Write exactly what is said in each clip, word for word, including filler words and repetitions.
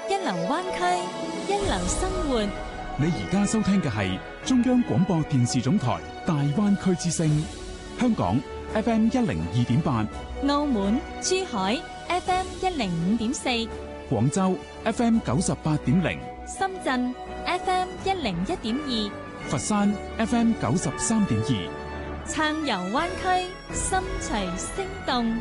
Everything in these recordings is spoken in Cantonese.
一流灣區，一流生活。 你而家收聽嘅係中央廣播電視總台大灣區之聲，香港 F M 一零二點八， 澳門、珠海 F M 一零五點四， 廣州 F M 九十八點零， 深圳 F M 一零一點二， 佛山 F M 九十三點二。 撐遊灣區，心隨聲動。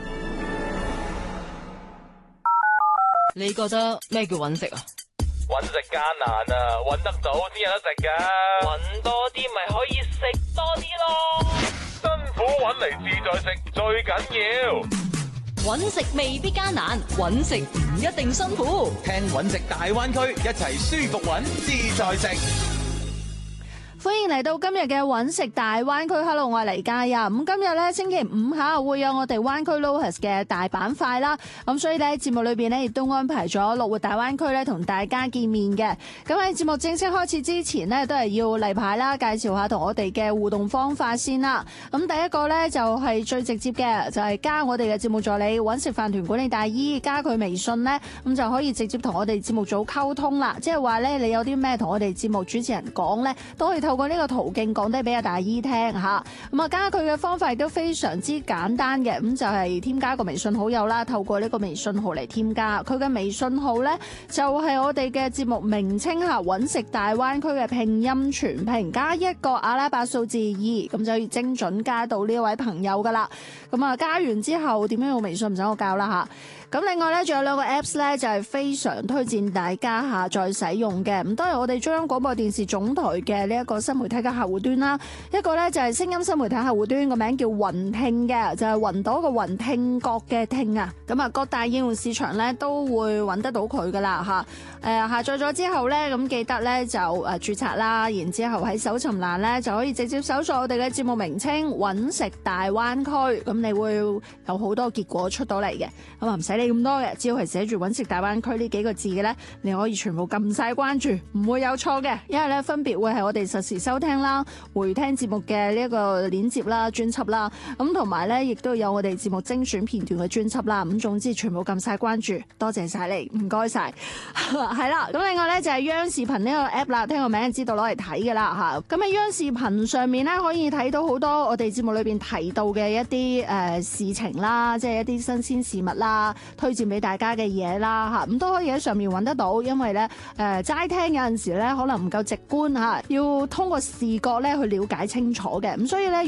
你覺得咩叫揾食啊？ 揾食艱難啊，揾得到先有得食噶。 揾多啲咪可以食多啲咯。 辛苦揾嚟自在食最緊要。 揾食未必艱難，揾食唔一定辛苦。 聽揾食大灣區，一齊舒服揾自在食。 歡迎嚟到今日嘅揾食大灣區。Hello， 我係黎嘉欣。咁今日咧星期五下會有我哋灣區 Lohas 嘅大板塊啦。咁所以咧節目裏邊咧亦都安排咗樂活大灣區咧同大家見面嘅。咁喺節目正式開始之前呢，都係要例牌啦，介紹下同我哋嘅互動方法先啦。咁第一個咧就係最直接嘅，就係加我哋嘅節目助理揾食飯團管理大姨，加佢微信咧，咁就可以直接同我哋節目組溝通啦。即係話咧，你有啲咩同我哋節目主持人講咧，都可以透過呢個途徑講低俾阿大姨聽吓。咁啊，加佢嘅方法亦都非常之簡單嘅，咁就係添加個微信好友啦，透過呢個微信號嚟添加佢嘅微信號咧，就係我哋嘅節目名稱吓，揾食大灣區嘅拼音全拼加一個阿拉伯數字二，咁就可以精準加到呢位朋友噶啦。咁啊，加完之後點樣用微信唔使我教啦吓。咁另外咧，仲有兩個 Apps 咧，就係非常推薦大家下載使用嘅。咁都係我哋中央廣播電視總台嘅呢一個新媒體嘅客戶端啦。一個咧就係聲音新媒體客戶端，個名叫雲聽嘅，就係雲朵個雲，聽覺嘅聽啊。咁啊，各大應用市場咧都會揾得到佢噶啦吓。誒，下載咗之後咧，咁記得咧就誒註冊啦，然之後喺搜尋欄咧就可以直接搜索我哋嘅節目名稱揾食大灣區，咁你會有好多結果出到嚟嘅。咁啊唔使理咁多嘅，只要係寫住揾食大灣區呢幾個字嘅咧，你可以全部撳晒關注，唔會有錯嘅。因為咧分別會係我哋實時收聽啦、回聽節目嘅呢一個鏈接啦、專輯啦，咁同埋咧亦都有我哋節目精選片段嘅專輯啦。咁總之全部撳晒關注，多謝晒你，唔該晒。係啦，咁另外咧就係央視頻呢個 app 啦，聽個名就知道攞嚟睇嘅啦吓。咁喺央視頻上面咧可以睇到好多我哋節目裏邊提到嘅一啲誒、呃、事情啦，即係一啲新鮮事物啦，推薦俾大家嘅嘢啦吓，咁都可以喺上面揾得到。因為咧誒齋聽有陣時咧可能唔夠直觀吓，要通過視覺咧去了解清楚嘅，咁所以咧。